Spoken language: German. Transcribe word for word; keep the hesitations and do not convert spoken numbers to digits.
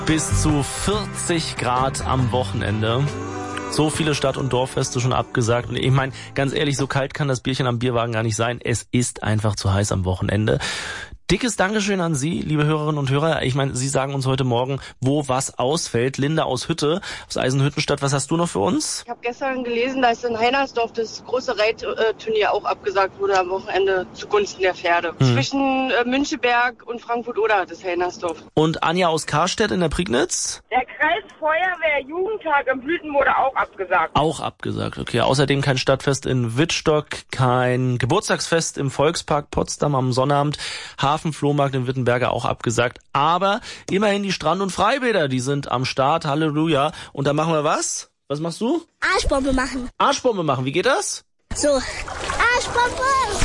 Bis zu vierzig Grad am Wochenende. So viele Stadt- und Dorffeste schon abgesagt. Und ich meine, ganz ehrlich, so kalt kann das Bierchen am Bierwagen gar nicht sein. Es ist einfach zu heiß am Wochenende. Dickes Dankeschön an Sie, liebe Hörerinnen und Hörer. Ich meine, Sie sagen uns heute Morgen, wo was ausfällt. Linda aus Hütte, aus Eisenhüttenstadt, was hast du noch für uns? Ich habe gestern gelesen, dass in Heinersdorf das große Reitturnier auch abgesagt wurde am Wochenende zugunsten der Pferde. Hm. Zwischen äh, Müncheberg und Frankfurt-Oder, das Heinersdorf. Und Anja aus Karstedt in der Prignitz? Der Kreisfeuerwehr-Jugendtag in Blüten wurde auch abgesagt. Auch abgesagt, okay. Außerdem kein Stadtfest in Wittstock, kein Geburtstagsfest im Volkspark Potsdam am Sonnabend, Hafenflohmarkt in Wittenberge auch abgesagt. Aber immerhin die Strand- und Freibäder, die sind am Start, Halleluja. Und da machen wir was? Was machst du? Arschbombe machen. Arschbombe machen, wie geht das? So, Arschbombe!